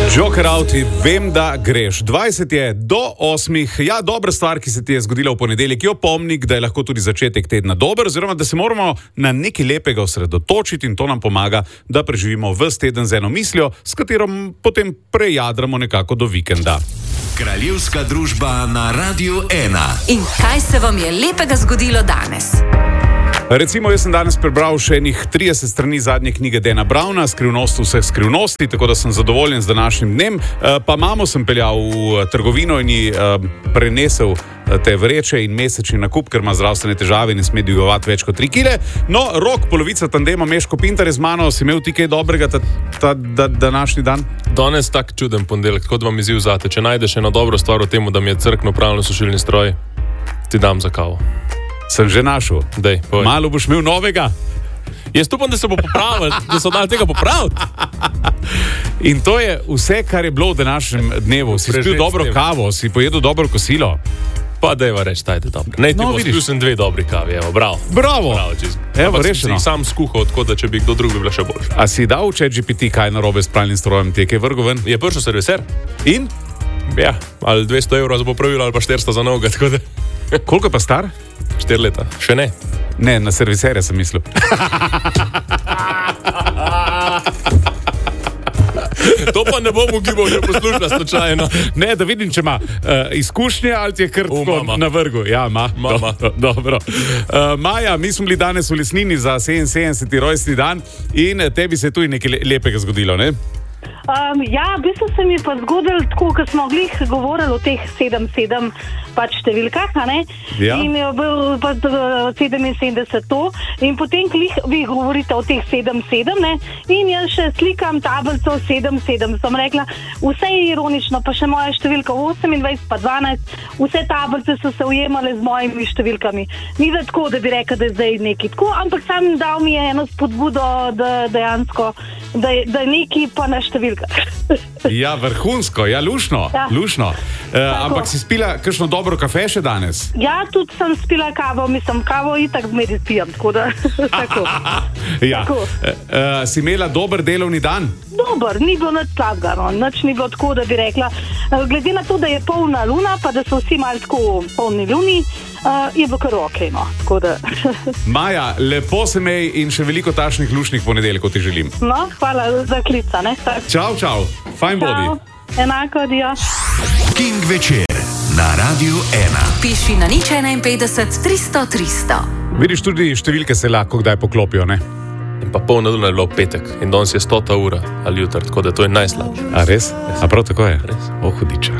Joker out, vem, da greš. 20 je do 8. Ja, dobra stvar, ki se ti je zgodila v ponedeljek, je opomnik, da je lahko tudi začetek tedna dober, oziroma da se moramo na nekaj lepega osredotočiti in to nam pomaga, da preživimo ves teden z eno mislijo, s katero potem prejadramo nekako do vikenda. Kraljevska družba na Radiu 1. In kaj se vam je lepega zgodilo danes? Recimo, jaz sem danes prebral še enih 30 strani zadnje knjige Dana Browna, Skrivnost vseh skrivnosti, tako da sem zadovoljen z današnjim dnem. Pa mamo sem peljal v trgovino in ji prenesel te vreče in mesečni nakup, ker ima zdravstvene težave in ne sme dvigovati več kot 3 kile. No, Rok, polovica tandema, Meško Pintar je z mano, si imel ti kaj dobrega ta današnji dan? Danes tak čuden ponedeljek, kot vam izziv zate. Če najdeš eno dobro stvar v tem, da mi je crkno pravilno sušilni stroj, ti dam za kavo. Sem že našel. Dej, malo boš imel novega. Jaz upam, da se bo popravil, da so dali tega popraviti. In to je vse, kar je bilo v današnjem dnevu. Si spil dobro kavo, si pojedel dobro kosilo. Pa dejva reči, tajte dobro. Ne, ti bo spil sem 2 dobri kavi, evo, bravo. Bravo. Evo, rešeno. Si sam skuhal, tako da če bi kdo drug bi bila še boljša. A si dal v ChatGPT kaj narobe s pralnim strojem, ti je kaj vrgo ven? Je prišel serviser. In? Ja, ali 200 € za popravilo, ali pa 400 za noga, tako da... Koliko pa star? 4 leta. Še ne. Ne, na serviserja sem mislil. To pa ne bom ugibal, če poslušaš slučajno. Ne, da vidim, če ima izkušnje ali ti je kar na vrgu. Ja, ima. Mama. Dobro. Maja, mi smo bili danes v Lesnini za 77. rojstni dan in tebi se je tudi nekaj lepega zgodilo, ne? Ja, v bistvu se mi je pa zgodilo tako, ko smo glih govorili o teh 7-7 pač številkah, ne? Ja. In je bil pa 77 to. In potem glih vi govorite o teh 7-7, ne? In jaz še slikam tablico 7-7. Sem rekla, vse je ironično, pa še moja številka 28 pa 12, vse tablice so se ujemale z mojimi številkami. Ni da tako, da bi rekla, da je zdaj nekaj tako, ampak sam dal mi je eno spodbudo, da dejansko, da je nekaj pa na številka. Ja, vrhunsko, ja, lušno, ja. Lušno. Ampak si spila kakšno dobro kafe še danes? Ja, tudi sem spila kavo, mislim, kavo itak zmeri spijem, tako da, tako. Ja. Tako. Si imela dober delovni dan? Dober, ni bilo nič slabega, no. Nič ni bilo tako, da bi rekla. Glede na to, da je polna luna, pa da so vsi malo tako polni luni, je bilo kar okej, no, tako da. Maja, lepo se mej in še veliko takšnih lušnih ponedeljkov ti želim. No, hvala za klica, ne? Čau, fajn bodi. Enako, dio. King večer na Radiu 1. Piši na 051 300 300. Vidiš, tudi številke se lahko kdaj poklopijo, ne? In pa polna luna je bilo petek in danes je 100. ura ali jutr, tako da to je najslabše. A res? A prav tako je? Res. O, hudiča.